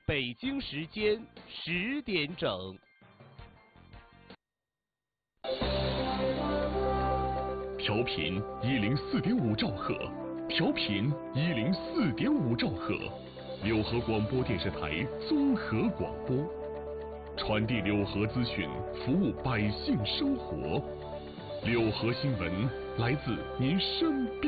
北京时间10点整。 调频104.5兆赫，调频104.5兆赫，柳河广播电视台综合广播，传递柳河资讯，服务百姓生活。柳河新闻来自您身边。